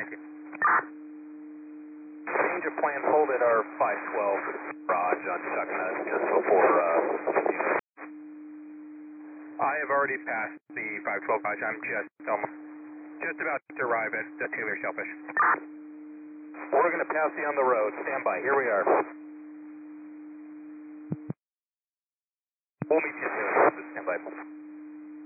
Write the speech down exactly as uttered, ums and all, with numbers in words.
thank you. Change of plans, hold at our five twelve garage on Chucknut just before, uh, I have already passed the five twelve garage. I'm just, um, just about to arrive at the Taylor Shellfish. we're going to pass you on the road. Stand by. Here we are. We'll meet you soon. Stand by.